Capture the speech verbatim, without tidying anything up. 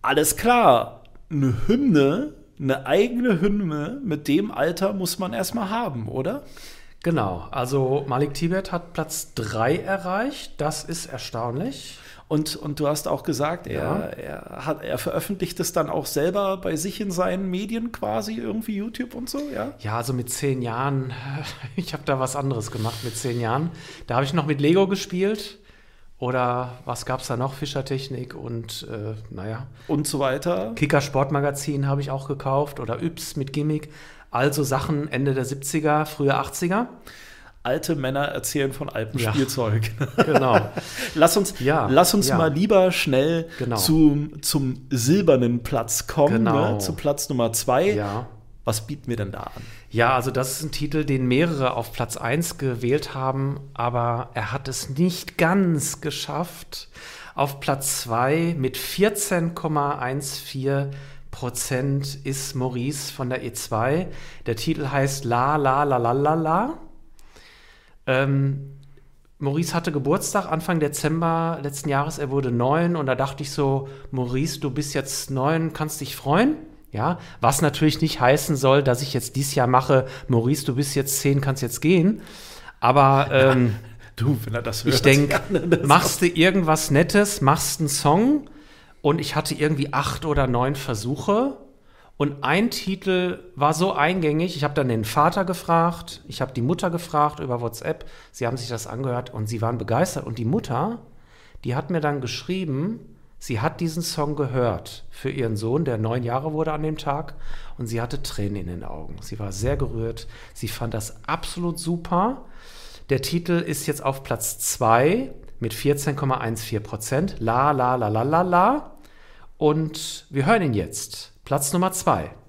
Alles klar, eine Hymne, eine eigene Hymne, mit dem Alter muss man erstmal haben, oder? Genau, also Malik Tibet hat Platz drei erreicht, das ist erstaunlich. Und, und du hast auch gesagt, er, Ja. er, hat, er veröffentlicht es dann auch selber bei sich in seinen Medien quasi, irgendwie YouTube und so, ja? Ja, also mit zehn Jahren, ich habe da was anderes gemacht mit zehn Jahren. Da habe ich noch mit Lego gespielt oder was gab es da noch? Fischertechnik und äh, naja. Und so weiter. Kicker Sportmagazin habe ich auch gekauft oder Yps mit Gimmick. Also Sachen Ende der siebziger, frühe achtziger. Alte Männer erzählen von altem Ja. Spielzeug. Genau. Lass uns, Ja, lass uns ja. mal lieber schnell Genau. zum, zum silbernen Platz kommen, Genau. ne? Zu Platz Nummer zwei. Ja. Was bieten wir denn da an? Ja, also das ist ein Titel, den mehrere auf Platz eins gewählt haben, aber er hat es nicht ganz geschafft. Auf Platz zwei mit vierzehn Komma vierzehn Prozent ist Maurice von der E zwei. Der Titel heißt La La La La La La. Ähm, Maurice hatte Geburtstag Anfang Dezember letzten Jahres, er wurde neun und da dachte ich so, Maurice, du bist jetzt neun, kannst dich freuen? Ja, was natürlich nicht heißen soll, dass ich jetzt dieses Jahr mache, Maurice, du bist jetzt zehn, kannst jetzt gehen. Aber ähm, Du, wenn er das hört. ich denke, ja, das machst du irgendwas Nettes, machst einen Song und ich hatte irgendwie acht oder neun Versuche und ein Titel war so eingängig, ich habe dann den Vater gefragt, ich habe die Mutter gefragt über WhatsApp, sie haben sich das angehört und sie waren begeistert und die Mutter, die hat mir dann geschrieben, sie hat diesen Song gehört für ihren Sohn, der neun Jahre wurde an dem Tag und sie hatte Tränen in den Augen. Sie war sehr gerührt, sie fand das absolut super. Der Titel ist jetzt auf Platz zwei mit vierzehn Komma vierzehn Prozent. La, la, la, la, la, la. Und wir hören ihn jetzt. Platz Nummer zwei.